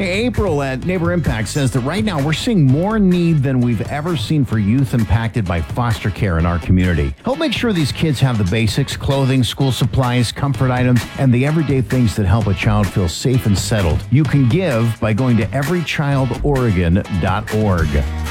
Hey, April at Neighbor Impact says that right now we're seeing more need than we've ever seen for youth impacted by foster care in our community. Help make sure these kids have the basics: clothing, school supplies, comfort items, and the everyday things that help a child feel safe and settled. You can give by going to everychildoregon.org.